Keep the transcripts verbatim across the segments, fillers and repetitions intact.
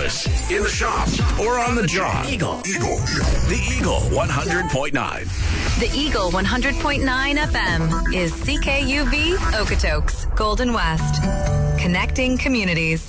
office, in the shop, or on the job. Eagle. Eagle. The Eagle one hundred point nine. The Eagle one hundred point nine F M is C K U V Okotoks, Golden West. Connecting communities.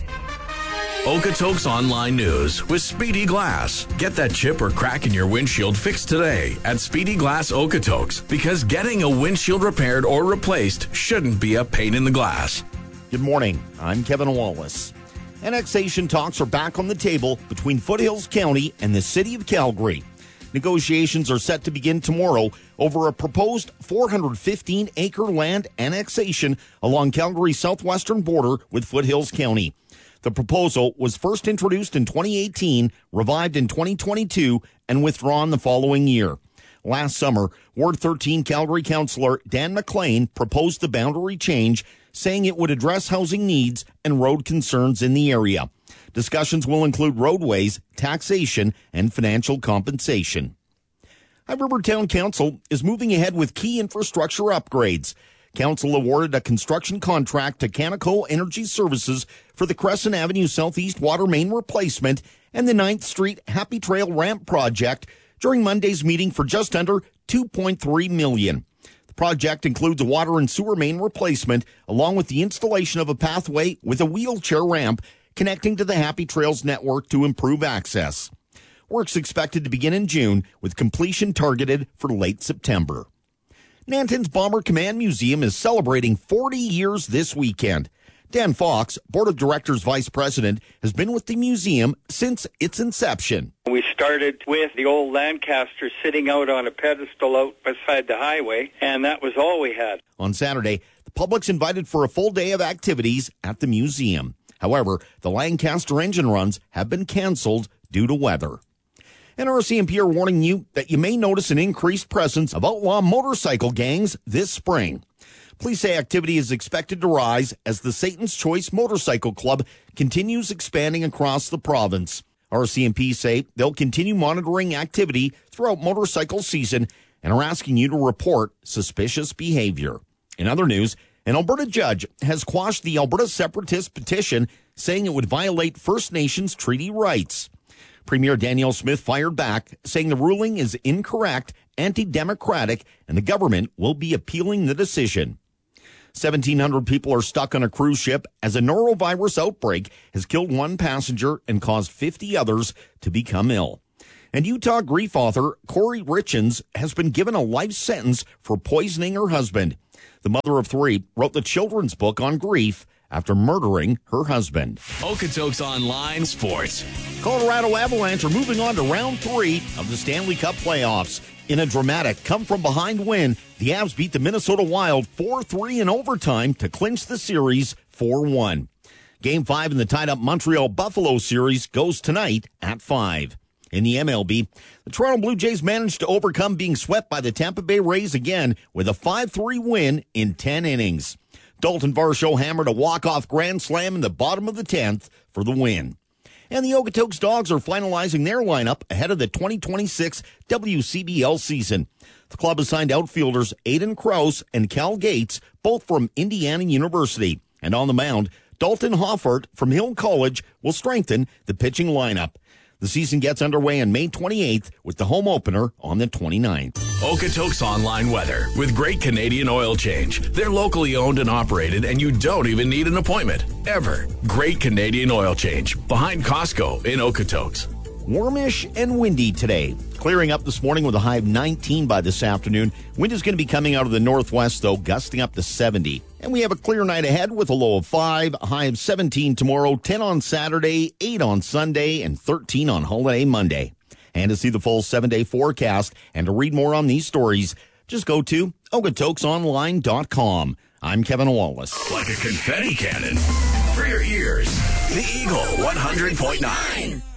Okotoks Online News with Speedy Glass. Get that chip or crack in your windshield fixed today at Speedy Glass Okotoks, because getting a windshield repaired or replaced shouldn't be a pain in the glass. Good morning. I'm Kevin Wallace. Annexation talks are back on the table between Foothills County and the City of Calgary. Negotiations are set to begin tomorrow over a proposed four hundred fifteen acre land annexation along Calgary's southwestern border with Foothills County. The proposal was first introduced in twenty eighteen, revived in twenty twenty-two, and withdrawn the following year. Last summer, Ward thirteen Calgary Councillor Dan McLean proposed the boundary change, saying it would address housing needs and road concerns in the area. Discussions will include roadways, taxation, and financial compensation. High River Town Council is moving ahead with key infrastructure upgrades. Council awarded a construction contract to Canaco Energy Services for the Crescent Avenue Southeast water main replacement and the ninth Street Happy Trail ramp project during Monday's meeting for just under two point three million dollars. The project includes a water and sewer main replacement along with the installation of a pathway with a wheelchair ramp connecting to the Happy Trails network to improve access. Work's expected to begin in June, with completion targeted for late September. Nanton's Bomber Command Museum is celebrating forty years this weekend. Dan Fox, Board of Directors Vice President, has been with the museum since its inception. We started with the old Lancaster sitting out on a pedestal out beside the highway, and that was all we had. On Saturday, the public's invited for a full day of activities at the museum. However, the Lancaster engine runs have been canceled due to weather. And R C M P are warning you that you may notice an increased presence of outlaw motorcycle gangs this spring. Police say activity is expected to rise as the Satan's Choice Motorcycle Club continues expanding across the province. R C M P say they'll continue monitoring activity throughout motorcycle season and are asking you to report suspicious behavior. In other news, an Alberta judge has quashed the Alberta Separatist petition, saying it would violate First Nations treaty rights. Premier Danielle Smith fired back, saying the ruling is incorrect, anti-democratic, and the government will be appealing the decision. seventeen hundred people are stuck on a cruise ship as a norovirus outbreak has killed one passenger and caused fifty others to become ill. And Utah grief author Corey Richens has been given a life sentence for poisoning her husband. The mother of three wrote the children's book on grief after murdering her husband. Okotoks Online Sports. Colorado Avalanche are moving on to round three of the Stanley Cup playoffs. In a dramatic come-from-behind win, the Avs beat the Minnesota Wild four three in overtime to clinch the series four one. Game five in the tied-up Montreal-Buffalo series goes tonight at five. In the M L B, the Toronto Blue Jays managed to overcome being swept by the Tampa Bay Rays again with a five three win in ten innings. Dalton Varsho hammered a walk-off grand slam in the bottom of the tenth for the win. And the Okotoks Dogs are finalizing their lineup ahead of the twenty twenty-six W C B L season. The club has signed outfielders Aiden Krause and Cal Gates, both from Indiana University. And on the mound, Dalton Hoffert from Hill College will strengthen the pitching lineup. The season gets underway on May twenty-eighth with the home opener on the twenty-ninth. Okotoks Online Weather with Great Canadian Oil Change. They're locally owned and operated, and you don't even need an appointment. Ever. Great Canadian Oil Change. Behind Costco in Okotoks. Warmish and windy today. Clearing up this morning with a high of nineteen by this afternoon. Wind is going to be coming out of the northwest, though, gusting up to seventy. And we have a clear night ahead with a low of five, a high of seventeen tomorrow, ten on Saturday, eight on Sunday, and thirteen on holiday Monday. And to see the full seven-day forecast and to read more on these stories, just go to Okotoks Online dot com. I'm Kevin Wallace. Like a confetti cannon for your ears. The Eagle one hundred point nine.